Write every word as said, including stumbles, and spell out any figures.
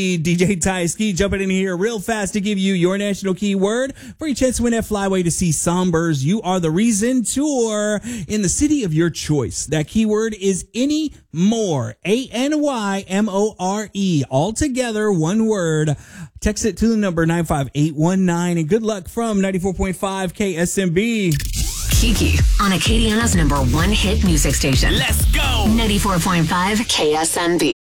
D J Ty Ski jumping in here real fast to give you your national keyword for your chance to win that flyway to see Sombers. You Are the Reason tour in the city of your choice. That keyword is any more. A N Y M O R E. All together, one word. Text it to the number nine five eight one nine. And good luck from ninety-four point five K S M B. Kiki on Acadiana's number one hit music station. Let's go! ninety-four point five K S M B.